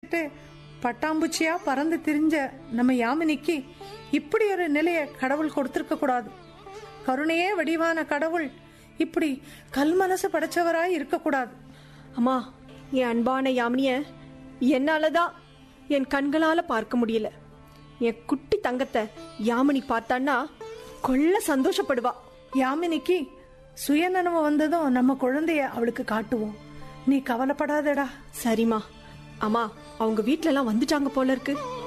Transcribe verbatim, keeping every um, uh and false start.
பட்டாம்பூச்சியா பறந்து திரிஞ்ச நம்ம யாமினிக்கு இப்படி ஒரு நிலைய கடவுள் கொடுத்திருக்க கூடாது. கருணையே வடிவான கடவுள் இப்படி கல் மனசு படைச்சவராய் இருக்க கூடாது. அம்மா, என் அன்பான யாமினிய என்னாலதான் என் கண்களால பார்க்க முடியல. என் குட்டி தங்கத்தை யாமினி பார்த்தான்னா கொள்ள சந்தோஷப்படுவா. யாமினிக்கு சுயநனவு வந்ததும் நம்ம குழந்தைய அவளுக்கு காட்டுவோம். நீ கவலைப்படாதடா. சரிம்மா. அம்மா, அவங்க வீட்டுல எல்லாம் வந்துட்டாங்க போல இருக்கு.